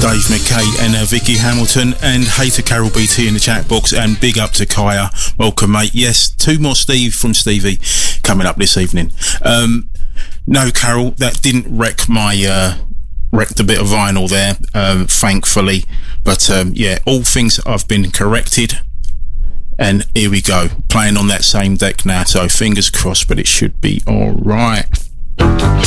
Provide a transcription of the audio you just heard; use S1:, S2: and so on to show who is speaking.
S1: Dave McKay and Vicky Hamilton, and hey to Carol BT in the chat box, and big up to Kaya. Welcome, mate. Yes, two more Steve from Stevie coming up this evening. No, Carol, that didn't wreck my wrecked a bit of vinyl there, thankfully, but yeah, all things I've been corrected, and here we go, playing on that same deck now, so fingers crossed, but it should be all right.